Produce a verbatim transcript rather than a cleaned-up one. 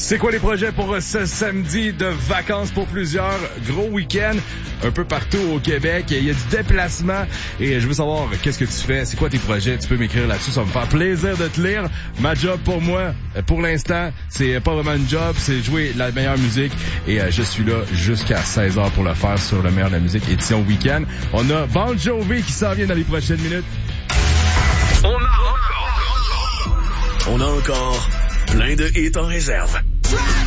C'est quoi les projets pour ce samedi de vacances pour plusieurs? Gros week-end un peu partout au Québec. Il y a du déplacement et je veux savoir qu'est-ce que tu fais. C'est quoi tes projets? Tu peux m'écrire là-dessus. Ça va me faire plaisir de te lire. Ma job pour moi, pour l'instant, c'est pas vraiment une job. C'est jouer la meilleure musique et je suis là jusqu'à seize heures pour le faire sur le meilleur de la musique édition week-end. On a Bon Jovi qui s'en vient dans les prochaines minutes. On a encore... On a encore plein de hits en réserve.